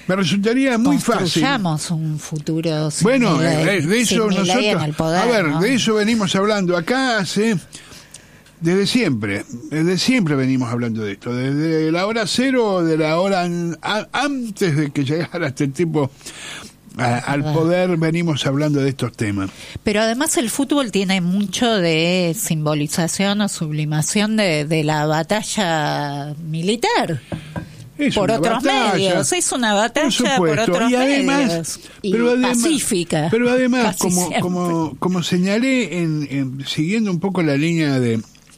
Me resultaría muy fácil. Construyamos un futuro sin Bueno, Milei, de eso sin Milei nosotros... en el poder, a ver, ¿no? de eso venimos hablando acá desde siempre venimos hablando de esto, desde la hora cero, de la hora antes de que llegara este tipo al poder, venimos hablando de estos temas. Pero además el fútbol tiene mucho de simbolización o sublimación de la batalla militar. Es por una otros batalla, medios, es una batalla por otros y además, medios y pacífica. Pero además, como señalé, siguiendo un poco la línea de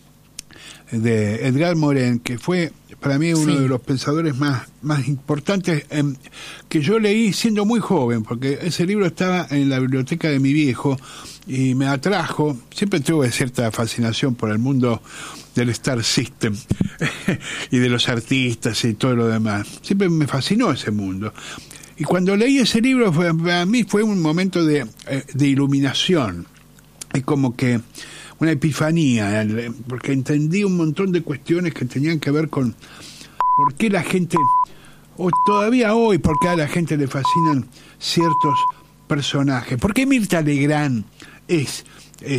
Edgar Morin, que fue para mí uno de los pensadores más importantes que yo leí siendo muy joven, porque ese libro estaba en la biblioteca de mi viejo y me atrajo. Siempre tuve cierta fascinación por el mundo del Star System y de los artistas y todo lo demás. Siempre me fascinó ese mundo. Y cuando leí ese libro, para mí fue un momento de iluminación. Es como que una epifanía, porque entendí un montón de cuestiones que tenían que ver con por qué la gente, o todavía hoy, por qué a la gente le fascinan ciertos personajes. ¿Por qué Mirta Legrand es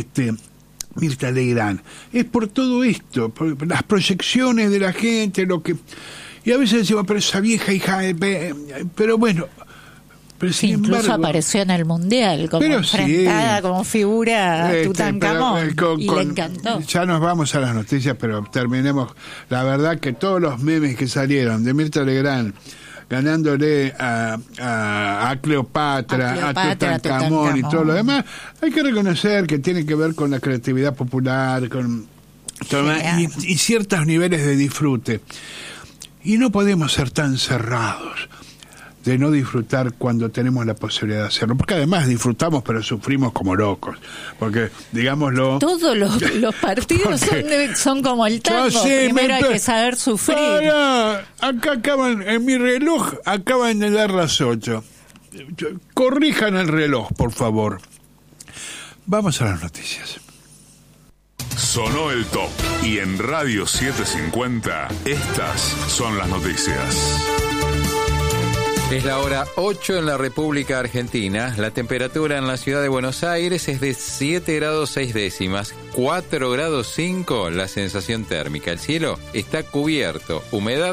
Mirta Legrand? Es por todo esto, por las proyecciones de la gente, y a veces decimos, pero esa vieja hija, pero bueno. Pero sin incluso embargo, apareció en el Mundial como enfrentada como figura a Tutankamón y le encantó. Ya nos vamos a las noticias, pero terminemos. La verdad que todos los memes que salieron de Mirta Legrand ganándole a Cleopatra, a Tutankamón y todo lo demás, hay que reconocer que tiene que ver con la creatividad popular, con y ciertos niveles de disfrute. Y no podemos ser tan cerrados de no disfrutar cuando tenemos la posibilidad de hacerlo, porque además disfrutamos pero sufrimos como locos, porque digámoslo, todos los partidos son como el tango, primero hay que saber sufrir. Acá en mi reloj acaban de dar las 8, corrijan el reloj por favor. Vamos a las noticias. Sonó el top y en Radio 750 estas son las noticias. Es la hora 8 en la República Argentina. La temperatura en la ciudad de Buenos Aires es de 7 grados 6 décimas, 4 grados 5 la sensación térmica. El cielo está cubierto, humedad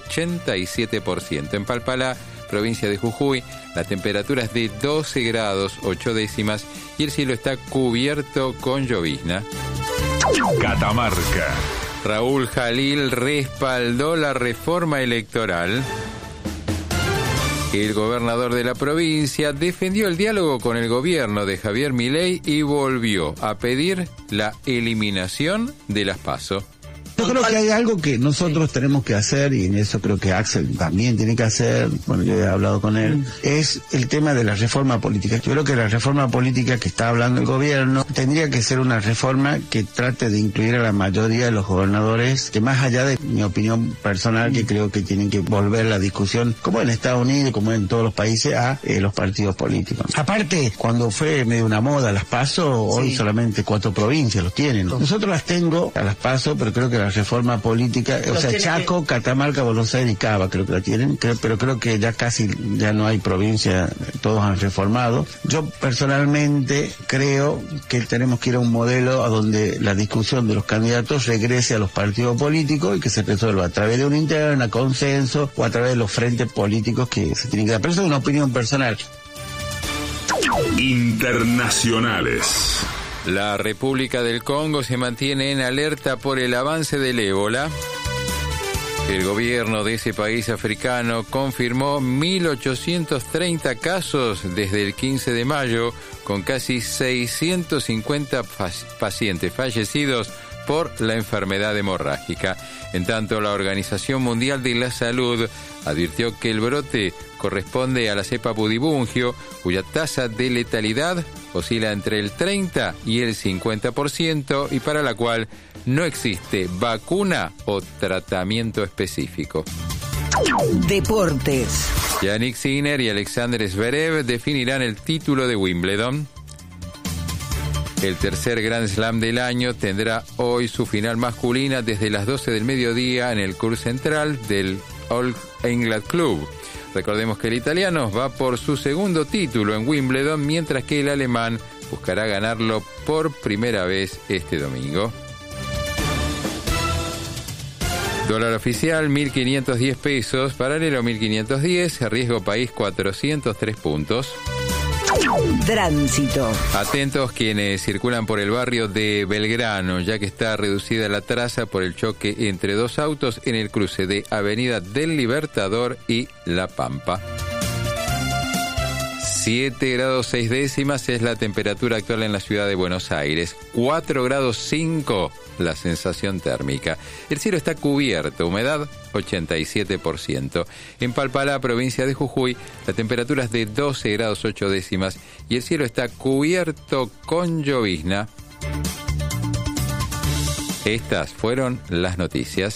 87%. En Palpalá, provincia de Jujuy, la temperatura es de 12 grados 8 décimas y el cielo está cubierto con llovizna. Catamarca. Raúl Jalil respaldó la reforma electoral. El gobernador de la provincia defendió el diálogo con el gobierno de Javier Milei y volvió a pedir la eliminación de las PASO. Yo creo que hay algo que nosotros tenemos que hacer, y en eso creo que Axel también tiene que hacer, bueno, yo he hablado con él, es el tema de la reforma política. Yo creo que la reforma política que está hablando el gobierno tendría que ser una reforma que trate de incluir a la mayoría de los gobernadores, que más allá de mi opinión personal, que creo que tienen que volver la discusión, como en Estados Unidos, como en todos los países, a los partidos políticos. Aparte, cuando fue medio una moda las PASO, hoy solamente 4 provincias los tienen. Nosotros las tengo a las PASO, pero creo que la reforma política, o sea, Chaco, Catamarca, Buenos Aires y Cava creo que la tienen, pero creo que ya casi ya no hay provincia, todos han reformado. Yo personalmente creo que tenemos que ir a un modelo a donde la discusión de los candidatos regrese a los partidos políticos y que se resuelva a través de una interna, consenso, o a través de los frentes políticos que se tienen que dar. Pero eso es una opinión personal. Internacionales. La República del Congo se mantiene en alerta por el avance del ébola. El gobierno de ese país africano confirmó 1.830 casos desde el 15 de mayo, con casi 650 pacientes fallecidos por la enfermedad hemorrágica. En tanto, la Organización Mundial de la Salud advirtió que el brote corresponde a la cepa Budibungio, cuya tasa de letalidad oscila entre el 30 y el 50% y para la cual no existe vacuna o tratamiento específico. Deportes. Yannick Sinner y Alexander Zverev definirán el título de Wimbledon. El tercer Grand Slam del año tendrá hoy su final masculina desde las 12 del mediodía en el Cours Central del All England Club. Recordemos que el italiano va por su segundo título en Wimbledon, mientras que el alemán buscará ganarlo por primera vez este domingo. Dólar oficial 1.510 pesos, paralelo 1.510, riesgo país 403 puntos. Tránsito. Atentos quienes circulan por el barrio de Belgrano, ya que está reducida la traza por el choque entre dos autos en el cruce de Avenida del Libertador y La Pampa. 7 grados 6 décimas es la temperatura actual en la ciudad de Buenos Aires. 4 grados 5 la sensación térmica. El cielo está cubierto, humedad 87%. En Palpalá, provincia de Jujuy, la temperatura es de 12 grados 8 décimas y el cielo está cubierto con llovizna. Estas fueron las noticias.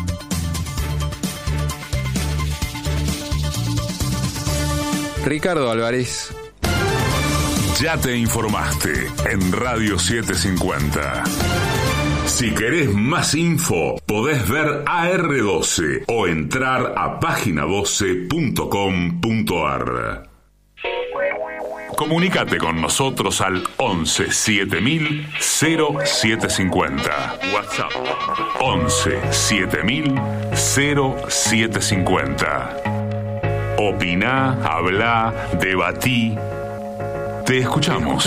Ricardo Álvarez. Ya te informaste en Radio 750. Si querés más info, podés ver AR12 o entrar a página12.com.ar. Comunícate con nosotros al 11 7000 0750. WhatsApp 11 7000 0750. Opina, habla, debatí. Te escuchamos.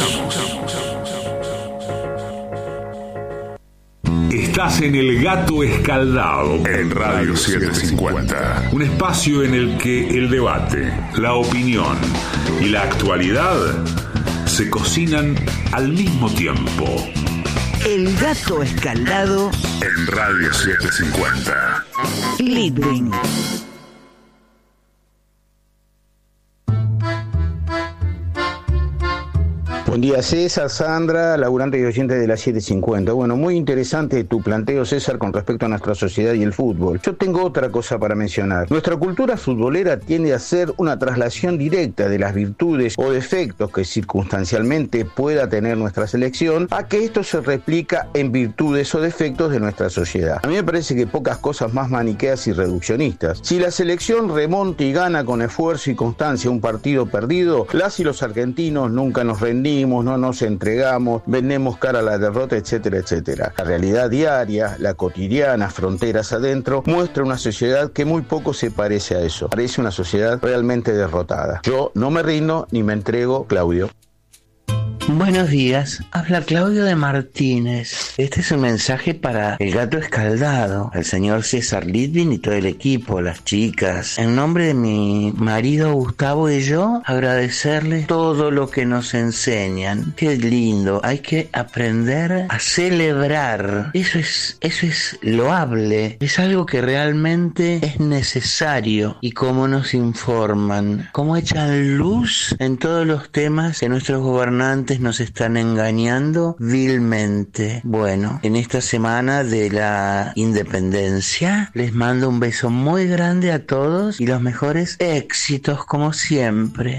Estás en El Gato Escaldado en Radio 750. Un espacio en el que el debate, la opinión y la actualidad se cocinan al mismo tiempo. El Gato Escaldado En Radio 750. Living. Buen día, César, Sandra, laburante y oyente de la 750. Bueno, muy interesante tu planteo, César, con respecto a nuestra sociedad y el fútbol. Yo tengo otra cosa para mencionar. Nuestra cultura futbolera tiende a ser una traslación directa de las virtudes o defectos que circunstancialmente pueda tener nuestra selección a que esto se replica en virtudes o defectos de nuestra sociedad. A mí me parece que pocas cosas más maniqueas y reduccionistas. Si la selección remonta y gana con esfuerzo y constancia un partido perdido, las y los argentinos nunca nos rendimos, no nos entregamos, vendemos cara a la derrota, etcétera, etcétera. La realidad diaria, la cotidiana, fronteras adentro, muestra una sociedad que muy poco se parece a eso. Parece una sociedad realmente derrotada. Yo no me rindo ni me entrego, Claudio. Buenos días, habla Claudio de Martínez. Este es un mensaje para el Gato Escaldado, el señor César Litvin y todo el equipo, las chicas. En nombre de mi marido Gustavo y yo, agradecerles todo lo que nos enseñan. Qué lindo, hay que aprender a celebrar. Eso es loable, es algo que realmente es necesario. Y cómo nos informan, cómo echan luz en todos los temas que nuestros gobernantes nos están engañando vilmente. Bueno, en esta semana de la independencia les mando un beso muy grande a todos y los mejores éxitos como siempre.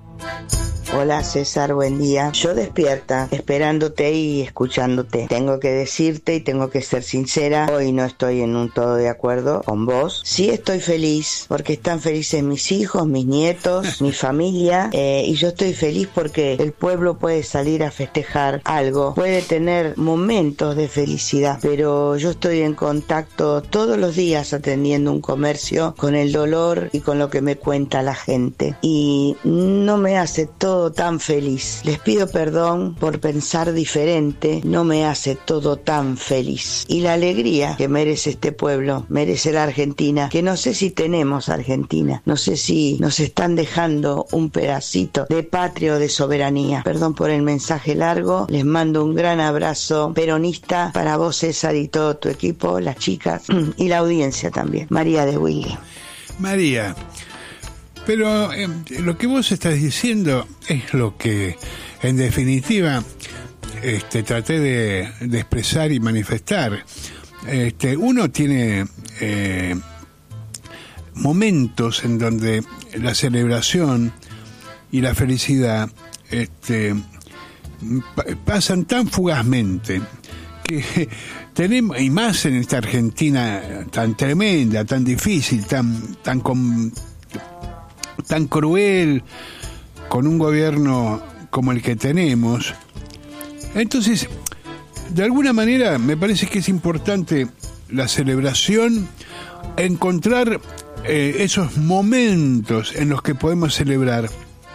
Hola César, buen día. Yo despierta, esperándote y escuchándote. Tengo que decirte y tengo que ser sincera, hoy no estoy en un todo de acuerdo con vos. Sí estoy feliz porque están felices mis hijos, mis nietos, mi familia, y yo estoy feliz porque el pueblo puede salir a festejar algo, puede tener momentos de felicidad, pero yo estoy en contacto todos los días atendiendo un comercio con el dolor y con lo que me cuenta la gente y no me hace todo tan feliz. Les pido perdón por pensar diferente, no me hace todo tan feliz. Y la alegría que merece este pueblo, merece la Argentina, que no sé si tenemos Argentina, no sé si nos están dejando un pedacito de patria o de soberanía. Perdón por el mensaje largo, les mando un gran abrazo peronista para vos, César, y todo tu equipo, las chicas y la audiencia también. María de Willy. María, pero lo que vos estás diciendo es lo que, en definitiva, traté de expresar y manifestar. Uno tiene momentos en donde la celebración y la felicidad pasan tan fugazmente que tenemos, y más en esta Argentina tan tremenda, tan difícil, tan tan cruel con un gobierno como el que tenemos. Entonces, de alguna manera me parece que es importante la celebración, encontrar esos momentos en los que podemos celebrar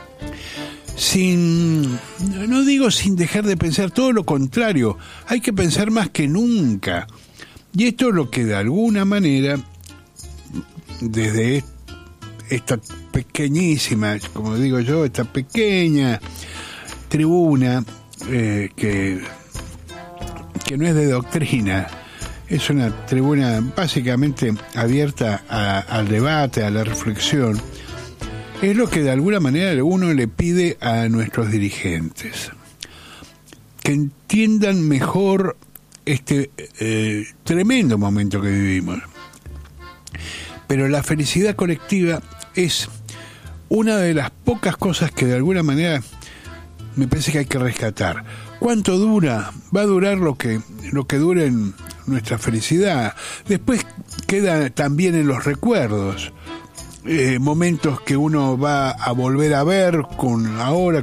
no digo sin dejar de pensar, todo lo contrario, hay que pensar más que nunca. Y esto es lo que de alguna manera, desde esta pequeñísima, como digo yo, esta pequeña tribuna que no es de doctrina, es una tribuna básicamente abierta al debate, a la reflexión, es lo que de alguna manera uno le pide a nuestros dirigentes, que entiendan mejor este tremendo momento que vivimos. Pero la felicidad colectiva es una de las pocas cosas que de alguna manera me parece que hay que rescatar. ¿Cuánto dura? Va a durar lo que dure en nuestra felicidad. Después queda también en los recuerdos. Momentos que uno va a volver a ver con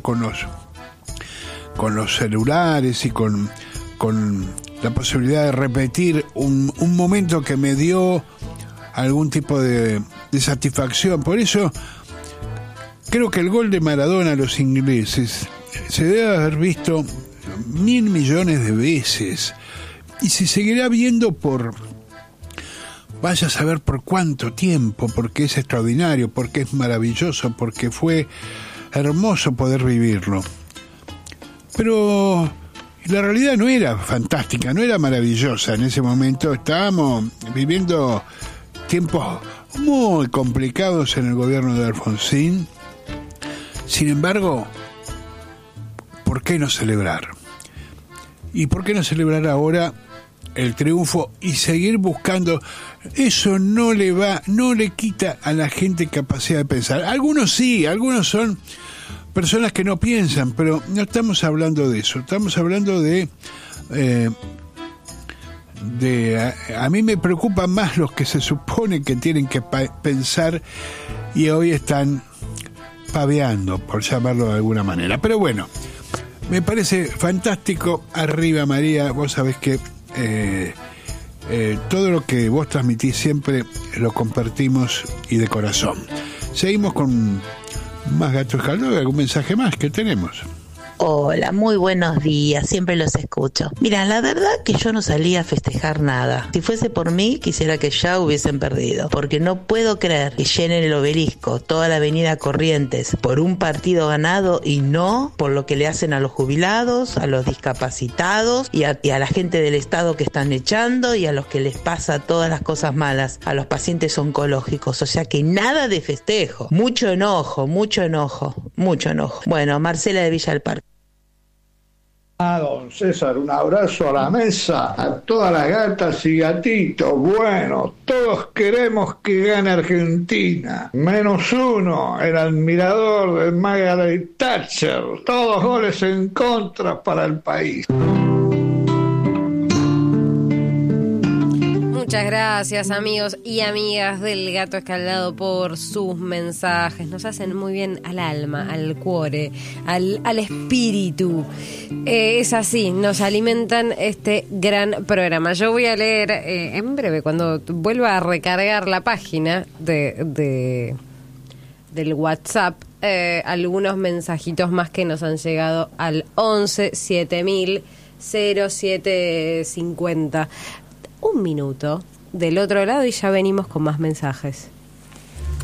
los celulares y con la posibilidad de repetir un momento que me dio algún tipo de satisfacción. Por eso creo que el gol de Maradona a los ingleses se debe haber visto 1.000 millones de veces y se seguirá viendo vaya a saber por cuánto tiempo, porque es extraordinario, porque es maravilloso, porque fue hermoso poder vivirlo. Pero la realidad no era fantástica, no era maravillosa en ese momento. Estábamos viviendo tiempos muy complicados en el gobierno de Alfonsín. Sin embargo, ¿por qué no celebrar? ¿Y por qué no celebrar ahora el triunfo y seguir buscando? Eso no le quita a la gente capacidad de pensar. Algunos sí, algunos son personas que no piensan, pero no estamos hablando de eso. Estamos hablando de a mí me preocupan más los que se supone que tienen que pensar y hoy están paveando, por llamarlo de alguna manera. Pero bueno, me parece fantástico. Arriba María, vos sabés que todo lo que vos transmitís siempre lo compartimos y de corazón. Seguimos con más Gato Escaldado. ¿Algún mensaje más que tenemos? Hola, muy buenos días, siempre los escucho. Mira, la verdad que yo no salí a festejar nada. Si fuese por mí, quisiera que ya hubiesen perdido, porque no puedo creer que llenen el Obelisco, toda la avenida Corrientes, por un partido ganado y no por lo que le hacen a los jubilados, a los discapacitados y a la gente del Estado que están echando y a los que les pasa todas las cosas malas, a los pacientes oncológicos. O sea que nada de festejo, mucho enojo. Bueno, Marcela de Villa del Parque. Don César, un abrazo a la mesa, a todas las gatas y gatitos. Bueno, todos queremos que gane Argentina, menos uno, el admirador de Margaret Thatcher. Todos goles en contra para el país. Muchas gracias, amigos y amigas del Gato Escaldado, por sus mensajes. Nos hacen muy bien al alma, al cuore, al espíritu. Es así, nos alimentan este gran programa. Yo voy a leer en breve, cuando vuelva a recargar la página del WhatsApp, algunos mensajitos más que nos han llegado al 11 7000 0750. Un minuto del otro lado y ya venimos con más mensajes.